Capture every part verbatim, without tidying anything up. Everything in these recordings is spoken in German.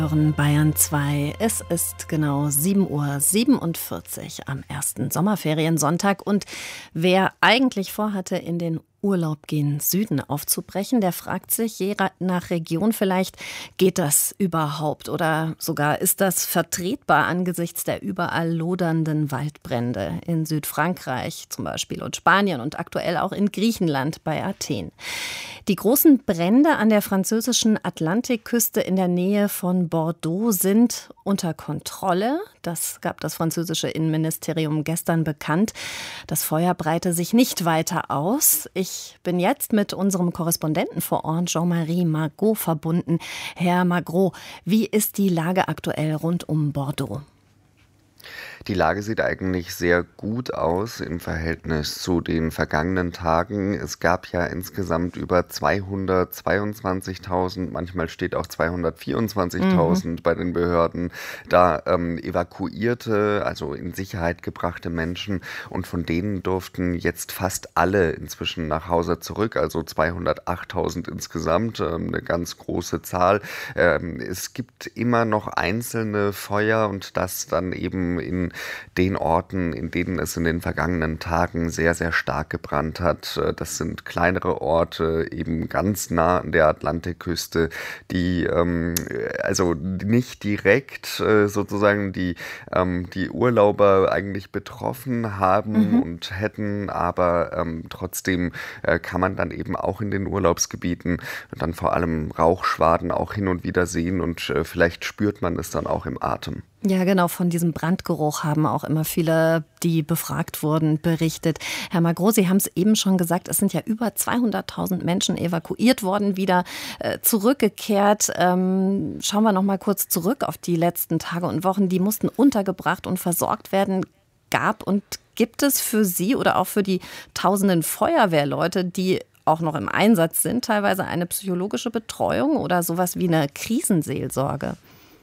Hören Bayern zwei. Es ist genau sieben Uhr siebenundvierzig am ersten Sommerferiensonntag. Und wer eigentlich vorhatte, in den Urlaub gen Süden aufzubrechen, der fragt sich je nach Region vielleicht, geht das überhaupt oder sogar ist das vertretbar angesichts der überall lodernden Waldbrände in Südfrankreich zum Beispiel und Spanien und aktuell auch in Griechenland bei Athen. Die großen Brände an der französischen Atlantikküste in der Nähe von Bordeaux sind unter Kontrolle. Das gab das französische Innenministerium gestern bekannt. Das Feuer breite sich nicht weiter aus. Ich bin jetzt mit unserem Korrespondenten vor Ort, Jean-Marie Margaux, verbunden. Herr Margaux, wie ist die Lage aktuell rund um Bordeaux? Die Lage sieht eigentlich sehr gut aus im Verhältnis zu den vergangenen Tagen. Es gab ja insgesamt über zweihundertzweiundzwanzigtausend, manchmal steht auch zweihundertvierundzwanzigtausend mhm. bei den Behörden, da ähm, evakuierte, also in Sicherheit gebrachte Menschen. Und von denen durften jetzt fast alle inzwischen nach Hause zurück, also zweihundertachttausend insgesamt, ähm, eine ganz große Zahl. Ähm, es gibt immer noch einzelne Feuer und das dann eben in den Orten, in denen es in den vergangenen Tagen sehr, sehr stark gebrannt hat. Das sind kleinere Orte, eben ganz nah an der Atlantikküste, die ähm, also nicht direkt äh, sozusagen die, ähm, die Urlauber eigentlich betroffen haben mhm. und hätten, aber ähm, trotzdem äh, kann man dann eben auch in den Urlaubsgebieten dann vor allem Rauchschwaden auch hin und wieder sehen und äh, vielleicht spürt man es dann auch im Atem. Ja, genau, von diesem Brandgeruch haben auch immer viele, die befragt wurden, berichtet. Herr Margaux, Sie haben es eben schon gesagt, es sind ja über zweihunderttausend Menschen evakuiert worden, wieder äh, zurückgekehrt. Ähm, schauen wir noch mal kurz zurück auf die letzten Tage und Wochen. Die mussten untergebracht und versorgt werden. Gab und gibt es für Sie oder auch für die tausenden Feuerwehrleute, die auch noch im Einsatz sind, teilweise eine psychologische Betreuung oder sowas wie eine Krisenseelsorge?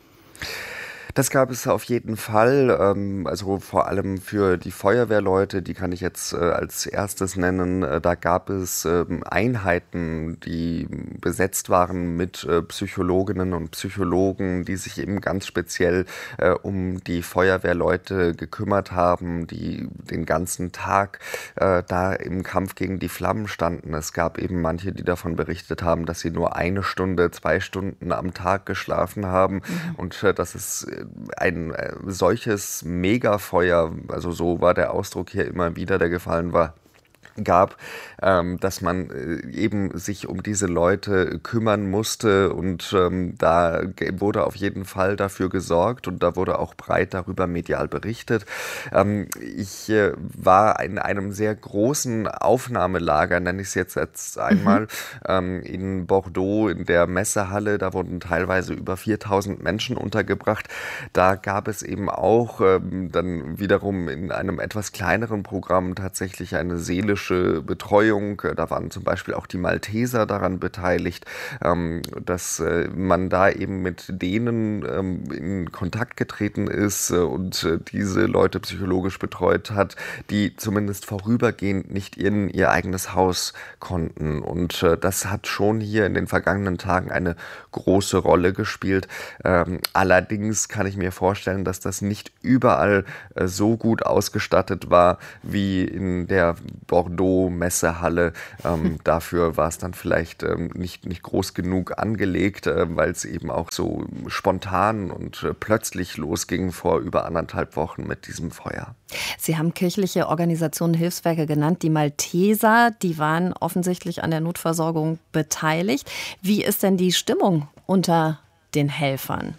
Das gab es auf jeden Fall, ähm, also vor allem für die Feuerwehrleute, die kann ich jetzt äh, als erstes nennen. Äh, da gab es ähm, Einheiten, die besetzt waren mit äh, Psychologinnen und Psychologen, die sich eben ganz speziell äh, um die Feuerwehrleute gekümmert haben, die den ganzen Tag äh, da im Kampf gegen die Flammen standen. Es gab eben manche, die davon berichtet haben, dass sie nur eine Stunde, zwei Stunden am Tag geschlafen haben mhm. und äh, das ist ein äh, solches Megafeuer, also so war der Ausdruck hier immer wieder, der gefallen war, gab, ähm, dass man äh, eben sich um diese Leute kümmern musste und ähm, da wurde auf jeden Fall dafür gesorgt und da wurde auch breit darüber medial berichtet. Ähm, ich äh, war in einem sehr großen Aufnahmelager, nenne ich es jetzt, jetzt einmal, mhm. ähm, in Bordeaux in der Messehalle, da wurden teilweise über viertausend Menschen untergebracht. Da gab es eben auch ähm, dann wiederum in einem etwas kleineren Programm tatsächlich eine seelische Betreuung. Da waren zum Beispiel auch die Malteser daran beteiligt, dass man da eben mit denen in Kontakt getreten ist und diese Leute psychologisch betreut hat, die zumindest vorübergehend nicht in ihr eigenes Haus konnten. Und das hat schon hier in den vergangenen Tagen eine große Rolle gespielt. Allerdings kann ich mir vorstellen, dass das nicht überall so gut ausgestattet war wie in der Bordeaux Messehalle. Ähm, dafür war es dann vielleicht ähm, nicht, nicht groß genug angelegt, äh, weil es eben auch so spontan und äh, plötzlich losging vor über anderthalb Wochen mit diesem Feuer. Sie haben kirchliche Organisationen, Hilfswerke genannt. Die Malteser, die waren offensichtlich an der Notversorgung beteiligt. Wie ist denn die Stimmung unter den Helfern?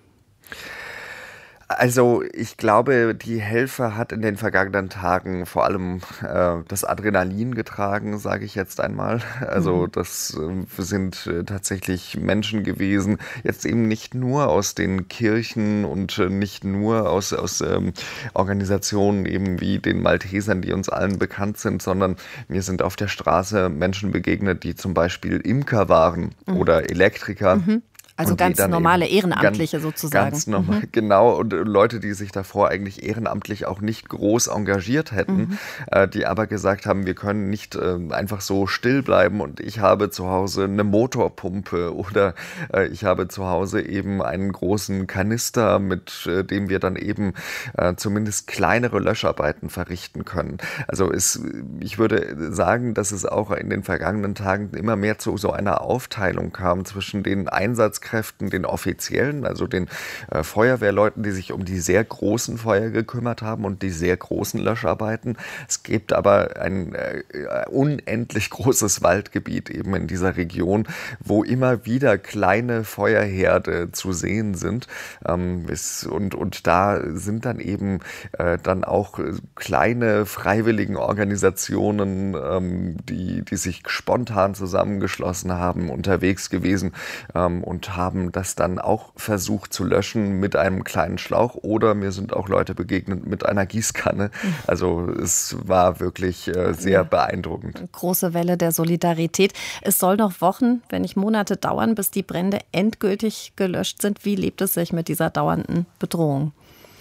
Also ich glaube, die Helfer hat in den vergangenen Tagen vor allem äh, das Adrenalin getragen, sage ich jetzt einmal. Also mhm. das äh, sind äh, tatsächlich Menschen gewesen, jetzt eben nicht nur aus den Kirchen und äh, nicht nur aus, aus ähm, Organisationen eben wie den Maltesern, die uns allen bekannt sind, sondern mir sind auf der Straße Menschen begegnet, die zum Beispiel Imker waren mhm. oder Elektriker. Mhm. Also ganz normale Ehrenamtliche ganz, sozusagen. Ganz normal, mhm. genau. Und Leute, die sich davor eigentlich ehrenamtlich auch nicht groß engagiert hätten, mhm. äh, die aber gesagt haben, wir können nicht äh, einfach so still bleiben und ich habe zu Hause eine Motorpumpe oder äh, ich habe zu Hause eben einen großen Kanister, mit äh, dem wir dann eben äh, zumindest kleinere Löscharbeiten verrichten können. Also es, ich würde sagen, dass es auch in den vergangenen Tagen immer mehr zu so einer Aufteilung kam zwischen den Einsatzkräften, den offiziellen, also den äh, Feuerwehrleuten, die sich um die sehr großen Feuer gekümmert haben und die sehr großen Löscharbeiten. Es gibt aber ein äh, unendlich großes Waldgebiet eben in dieser Region, wo immer wieder kleine Feuerherde zu sehen sind. Ähm, es, und, und da sind dann eben äh, dann auch kleine Freiwilligenorganisationen, ähm, die, die sich spontan zusammengeschlossen haben, unterwegs gewesen ähm, und haben das dann auch versucht zu löschen mit einem kleinen Schlauch oder mir sind auch Leute begegnet mit einer Gießkanne. Also es war wirklich äh, sehr ja. beeindruckend. Große Welle der Solidarität. Es soll noch Wochen, wenn nicht Monate dauern, bis die Brände endgültig gelöscht sind. Wie lebt es sich mit dieser dauernden Bedrohung?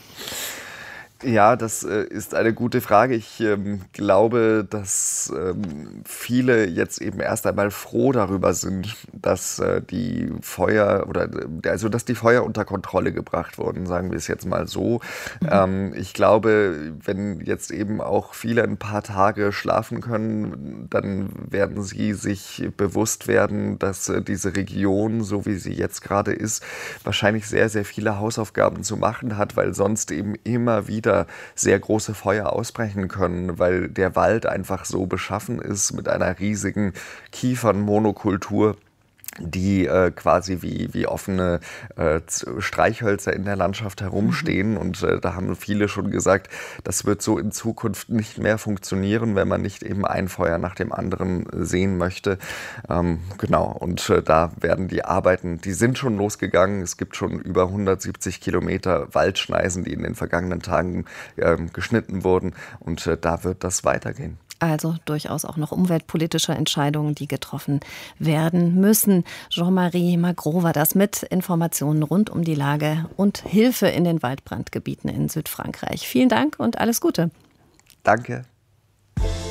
Ja, das äh, ist eine gute Frage. Ich ähm, glaube, dass ähm, viele jetzt eben erst einmal froh darüber sind, dass äh, die Feuer oder also dass die Feuer unter Kontrolle gebracht wurden, sagen wir es jetzt mal so. Mhm. Ähm, ich glaube, wenn jetzt eben auch viele ein paar Tage schlafen können, dann werden sie sich bewusst werden, dass äh, diese Region, so wie sie jetzt gerade ist, wahrscheinlich sehr, sehr viele Hausaufgaben zu machen hat, weil sonst eben immer wieder sehr große Feuer ausbrechen können, weil der Wald einfach so beschaffen ist mit einer riesigen Kiefernmonokultur, die äh, quasi wie, wie offene äh, Streichhölzer in der Landschaft herumstehen. Mhm. Und äh, da haben viele schon gesagt, das wird so in Zukunft nicht mehr funktionieren, wenn man nicht eben ein Feuer nach dem anderen sehen möchte. Ähm, genau, und äh, da werden die Arbeiten, die sind schon losgegangen. Es gibt schon über hundertsiebzig Kilometer Waldschneisen, die in den vergangenen Tagen äh, geschnitten wurden. Und äh, da wird das weitergehen. Also durchaus auch noch umweltpolitische Entscheidungen, die getroffen werden müssen. Jean-Marie Magro war das mit Informationen rund um die Lage und Hilfe in den Waldbrandgebieten in Südfrankreich. Vielen Dank und alles Gute. Danke.